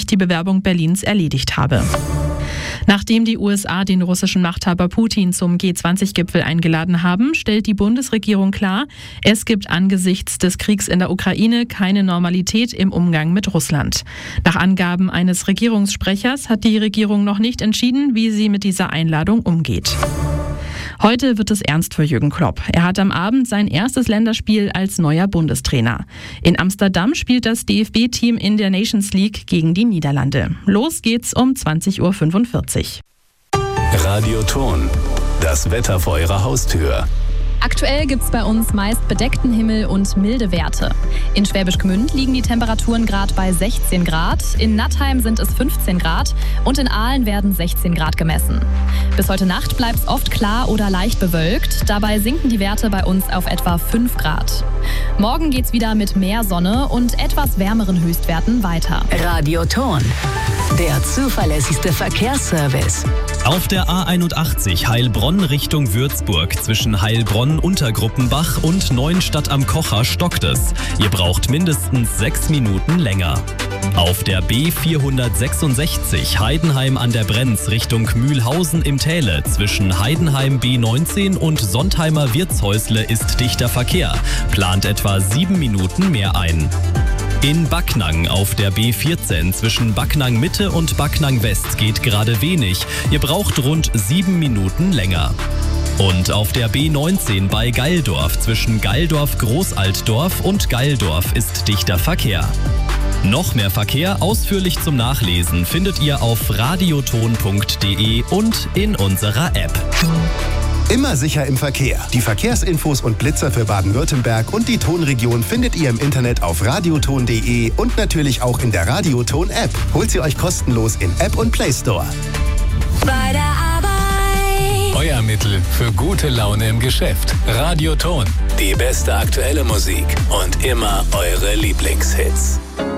die Bewerbung Berlins erledigt habe. Nachdem die USA den russischen Machthaber Putin zum G20-Gipfel eingeladen haben, stellt die Bundesregierung klar, es gibt angesichts des Kriegs in der Ukraine keine Normalität im Umgang mit Russland. Nach Angaben eines Regierungssprechers hat die Regierung noch nicht entschieden, wie sie mit dieser Einladung umgeht. Heute wird es ernst für Jürgen Klopp. Er hat am Abend sein erstes Länderspiel als neuer Bundestrainer. In Amsterdam spielt das DFB-Team in der Nations League gegen die Niederlande. Los geht's um 20:45 Uhr. Radioton, das Wetter vor Ihrer Haustür. Aktuell gibt es bei uns meist bedeckten Himmel und milde Werte. In Schwäbisch Gmünd liegen die Temperaturen gerade bei 16 Grad, in Nattheim sind es 15 Grad und in Aalen werden 16 Grad gemessen. Bis heute Nacht bleibt es oft klar oder leicht bewölkt, dabei sinken die Werte bei uns auf etwa 5 Grad. Morgen geht's wieder mit mehr Sonne und etwas wärmeren Höchstwerten weiter. Radioton, der zuverlässigste Verkehrsservice. Auf der A81 Heilbronn Richtung Würzburg zwischen Heilbronn, Untergruppenbach und Neuenstadt am Kocher stockt es. Ihr braucht mindestens 6 Minuten länger. Auf der B466 Heidenheim an der Brenz Richtung Mühlhausen im Täle zwischen Heidenheim B19 und Sontheimer Wirtshäusle ist dichter Verkehr. Plant etwa 7 Minuten mehr ein. In Backnang auf der B14 zwischen Backnang Mitte und Backnang West geht gerade wenig. Ihr braucht rund 7 Minuten länger. Und auf der B19 bei Geildorf zwischen Geildorf Großaltdorf und Geildorf ist dichter Verkehr. Noch mehr Verkehr ausführlich zum Nachlesen findet ihr auf radioton.de und in unserer App. Immer sicher im Verkehr. Die Verkehrsinfos und Blitzer für Baden-Württemberg und die Tonregion findet ihr im Internet auf radioton.de und natürlich auch in der Radioton-App. Holt sie euch kostenlos in App und Play Store. Bei der Arbeit. Euer Mittel für gute Laune im Geschäft. Radioton, die beste aktuelle Musik und immer eure Lieblingshits.